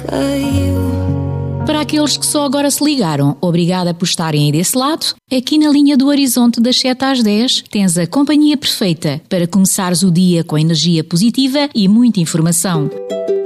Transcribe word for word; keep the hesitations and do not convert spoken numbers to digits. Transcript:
Para aqueles que só agora se ligaram, obrigada por estarem aí desse lado. Aqui na linha do horizonte das sete às dez, tens a companhia perfeita para começares o dia com energia positiva e muita informação.